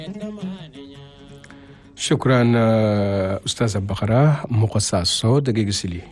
شكرا أستاذ بقرة مقصى الصوت دقيقة سلي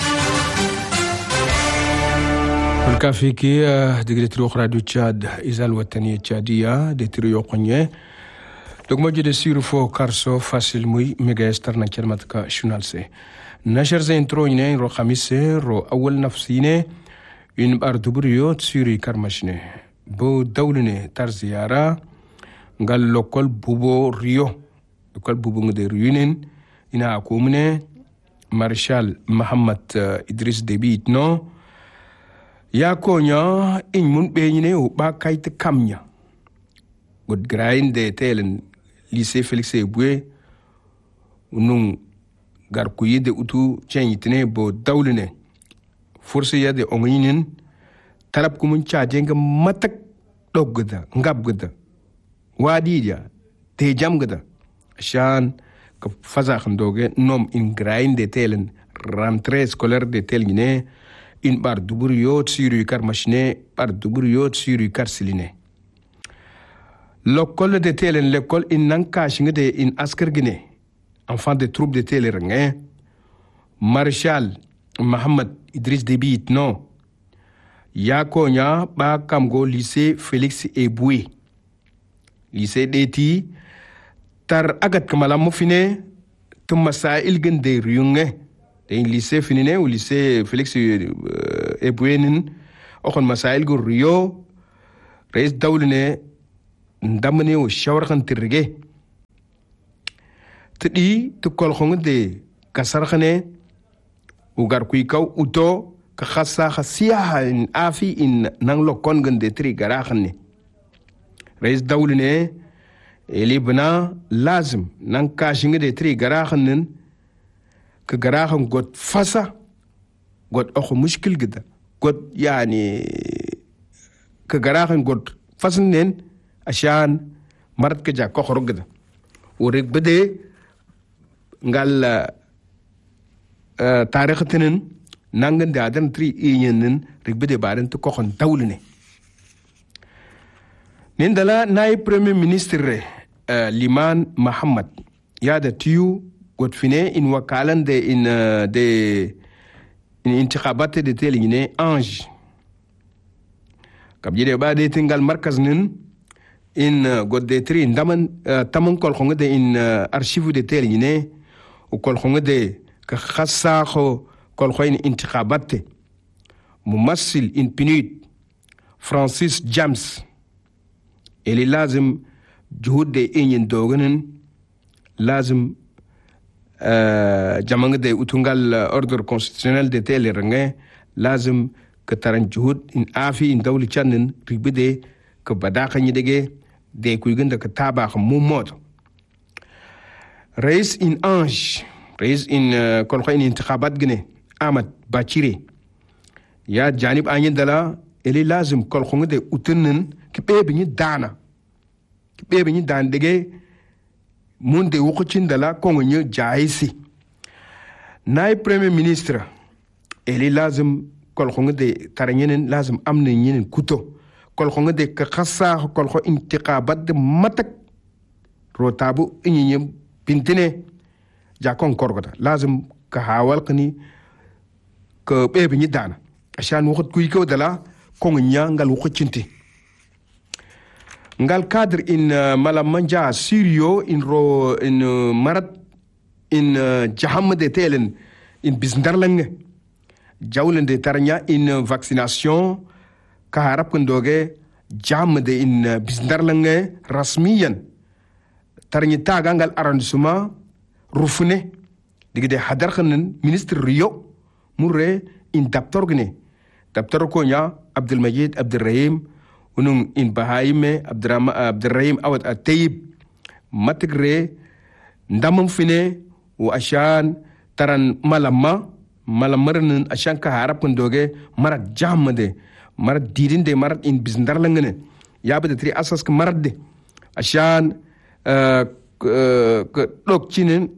الكافيكي دقيقة تروخ راديو تشاد إذا الوطنية التشادية دي تريو قنية دوك موجود سيرو فو كارسو فاسل موي ميغا يسترنا كلمتك شنالسي نشر زين تروينين رو خميسي رو أول نفسيني إن باردوبريو تسيري كرمشني بو دولني تار زيارة قال لوكال بوبو ريو لوكال بوبو ngade riyunin ina akumne Marshal Mohammed Idris Deby Itno ya konya in mun benyine o ba kaita kamnya god grind de telen lycée Félix Eboué unun garkuyi de utu chenyitne bo dawline force ya de onginin talab kumun chajenga matak doggada ngabgada wadiya te jamgada shan ka faza khandoge nom in grind de telen rentrée scolaire de telgne in bar duburiyo tsiri kar machine bar duburiyo tsiri kar siline l'école de telen l'école in nanka shingde in asker gine enfant de troupe de telen Marshal Mohammed Idris Deby Itno ya konya ba kamgo lycée Félix Eboué lycée deti tar agat kamala mufine tum masail gende riyunge de lycée finine ou lycée Félix Eboué nin okon masail go riyo rais dawline ndamne o shawar kan tirge tdi to kol khongde kasar khane ugar kuy kaw uto ka khassa khasiya in afi in nang lokon gende tri garakhne rais dawline elibna lazim nan kashinga de tri garakhnen ka garakhan got fasa got okho mushkil gida got yani ka garakhan got fasnen ashan marat ka ja ko khorogda urek bede ngal tarikhtenen nangan da adan tri inyenen rek bede baden to ko khon dawline nindala nay premier ministre Liman Mohammed yada tiyu godfine in wakalan de in intikhabat de teline ange kabjide ba de tingal markaz nin in godde tri ndaman tamon kol khonga de in archive de teline o kol khonga de ka khassa kho kol khoin intikhabat mumassil in pinit Francis James اللي لازم جهود دي إنين دوغنن لازم جمعنا دي وتنقل أردر كونستيتيونال دي تيلي رنغي لازم كتران جهود إن آفي إن دولي چانن ريب دي كبداقا نديگي دي كويغن دا كتاباق موموت رئيس إن أنج رئيس إن كونخوا إن انتخابات جني أحمد باچيري يا جانب آنين دلا اللي لازم كونخوا دي وتنن كبيبني دانا كبيبني دان دغه مون دي وقتين دلا كونغني جايسي ناي بريمير مينستر اللي لازم كل خونغ دي تارنين لازم امنين كوتو كل خونغ دي كخصا كل خو انتخابات متك روتابو اني بنتني جاكون كورغدا لازم كهاولقني كبيبني دانا عشان وقت كويكو دلا كونغنيا نغال وقتينتي ngal cadre in malamanja Syrio in ro in marat in jaham de telen in bisndarlang jawlen de tarnya in vaccination ka harap kundoge jam de in bisndarlang rasmiyan tarnya taga ngal arrondissement rufne digde hadar khanen ministre Rio murre in daptorgne daptor ko nya Abdul Majid Abdurrahim unung in Bahaime Abdurrahim Awad Atayib matigre ndamam fine wa ashan taran malamarnen ashan ka harap kundoge marat jamade marat didinde marat in bisndarlangene yabe de tri asas ka marat de ashan dok chinen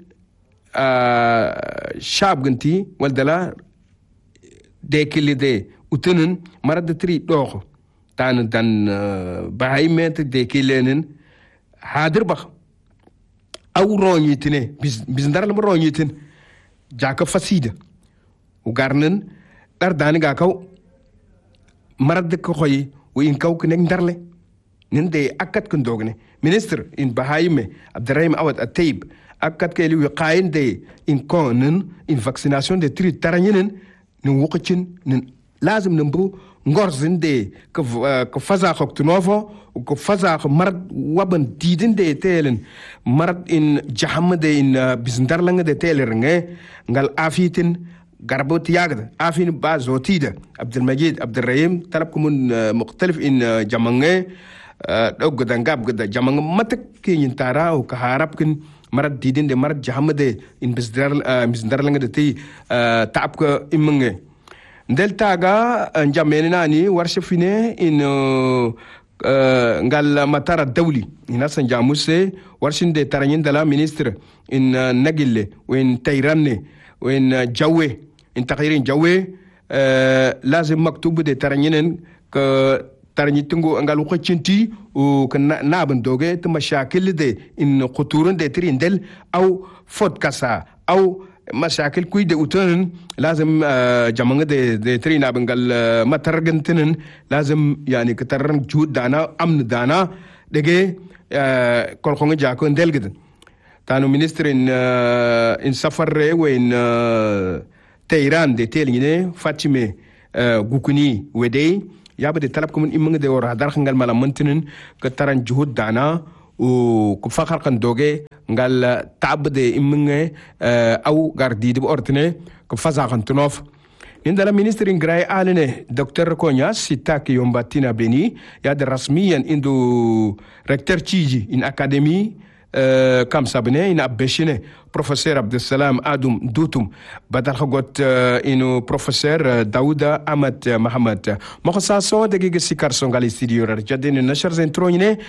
shab ganti waldala de kilide utunen marat de tri doko tan Bahaime de kilenen hadir ba au ronyitine biz ndar lam ronyitin jaka fasida ugarnen dar dani ga kaw marad ko xoyi wo in kaw knek ndarle nin de akat kun dogne minister in bahayme Abdurrahim Awad Atayib akat ke li wiqayin de in konen in vaccination de tri taranyenen nin wuqcin nin lazim nimbu ngorzin de ko faza khok tunovo ko faza marad waban didin de telen marad in jahamde in bizindarlang de telerenge ngal afitin قربوت ياقد عارفين بعض زوتيدا عبد المجيد عبد الرحيم طلبكم مختلف ان جمانه دوغ دنغاب غدا جمان متك كين تارا وكهارب كن مرد ديدين دي مرد جحمد ان بزدر لنگ دتي تعبك امنه دلتاغا جاميناني ورشفينه ان ngal matara dawli ina san jamuse warshin de taranyin dala ministre in nagille wen tayranne wen jawe in takhirin jawe lazim maktub de taranyinen ka taranyitungo ngal khochinti o kana naban doge to mashakil de in khuturun de trindel aw fot kasa aw مشاكل كويدة وتنن لازم جمعنا ده ترينا بنقال ما ترجنتنن لازم يعني كترن جود دانا أمن دانا دقة كل خونج جاكون دلقد تانو منستر إن سفر وين تيران ده تيلينه فاتمة غوكني ودي يابد طلبكم إمم ده ورا دار خنقال مالا منتنن كترن جود دانا وكفاخر كندوجي قال تعبد إمّه أو قارديد بأرتنه كفازا كنتنوف عندنا مينستر إنجراي آلنه دكتور كونياس سيتاكي يوم باتينا بني ياد رسميا إندو ركتر تيجي إن أكاديمي كم سابنه إن أبشنه بروفيسور عبد السلام آدم دوتم بدل خقط إنه بروفيسور داوود أحمد محمد مخصصو دقيقة سيكارسون قال استديو رجدين النشر زنترونينه